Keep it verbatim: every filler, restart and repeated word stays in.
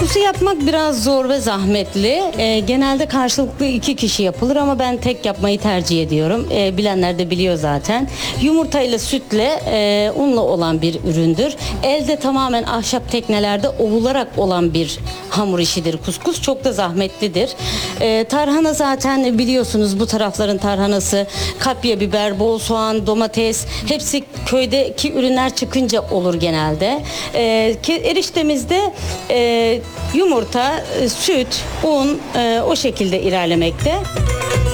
Kuskusu yapmak biraz zor ve zahmetli. Ee, genelde karşılıklı iki kişi yapılır ama ben tek yapmayı tercih ediyorum. Ee, bilenler de biliyor zaten. Yumurtayla, sütle, e, unla olan bir üründür. Elde tamamen ahşap teknelerde ovularak olan bir hamur işidir kuskus. Çok da zahmetlidir. Ee, tarhana zaten biliyorsunuz, bu tarafların tarhanası, kapya biber, bol soğan, domates, hepsi köydeki ürünler çıkınca olur genelde. Ee, eriştemizde e, yumurta, süt, un e, o şekilde ilerlemekte.